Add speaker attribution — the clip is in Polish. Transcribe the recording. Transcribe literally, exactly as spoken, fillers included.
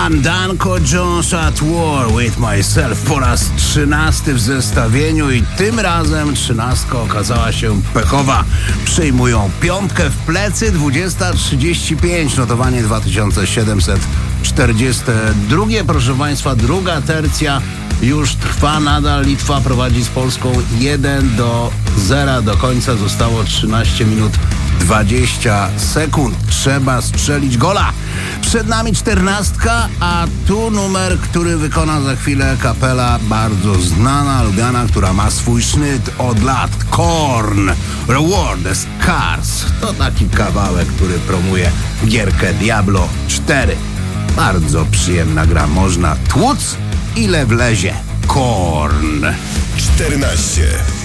Speaker 1: Pan Danko Jones at War with Myself po raz trzynasty w zestawieniu i tym razem trzynastka okazała się pechowa. Przyjmują piątkę w plecy, dwudziesta trzydzieści pięć, notowanie dwa tysiące siedemset czterdzieści dwa. Proszę Państwa, druga tercja już trwa nadal. Litwa prowadzi z Polską jeden do zera. Do końca zostało trzynaście minut dwadzieścia sekund. Trzeba strzelić gola. Przed nami czternastka, a tu numer, który wykona za chwilę kapela bardzo znana, lubiana, która ma swój sznyt od lat. Korn, Reward the Scars. To taki kawałek, który promuje gierkę Diablo cztery. Bardzo przyjemna gra. Można tłuc, ile wlezie. Korn.
Speaker 2: czternaście.